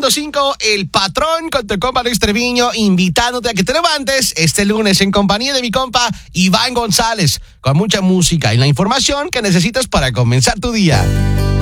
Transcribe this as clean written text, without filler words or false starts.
106.5, El Patrón con tu compa Luis Treviño, invitándote a que te levantes este lunes en compañía de mi compa Iván González, con mucha música y la información que necesitas para comenzar tu día.